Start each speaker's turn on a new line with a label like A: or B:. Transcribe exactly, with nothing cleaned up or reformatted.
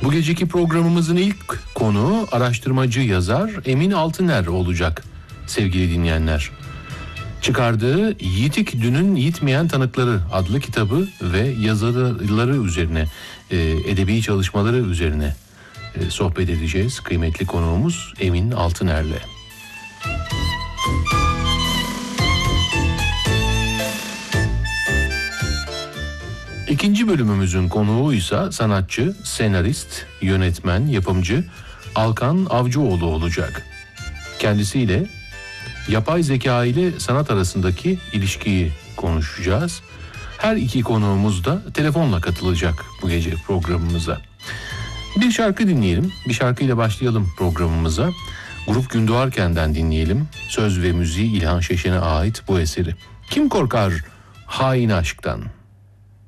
A: Bu geceki programımızın ilk konuğu araştırmacı yazar Emin Altıner olacak sevgili dinleyenler. Çıkardığı Yitik Dün'ün Yitmeyen Tanıkları adlı kitabı ve yazıları üzerine, e, edebi çalışmaları üzerine e, sohbet edeceğiz. Kıymetli konuğumuz Emin Altıner'le. İkinci bölümümüzün konuğu ise sanatçı, senarist, yönetmen, yapımcı Alkan Avcıoğlu olacak. Kendisiyle yapay zeka ile sanat arasındaki ilişkiyi konuşacağız. Her iki konuğumuz da telefonla katılacak bu gece programımıza. Bir şarkı dinleyelim. Bir şarkıyla başlayalım programımıza. Grup Gündoğarken'den dinleyelim. Söz ve müziği İlhan Şeşen'e ait bu eseri. Kim korkar hain aşktan?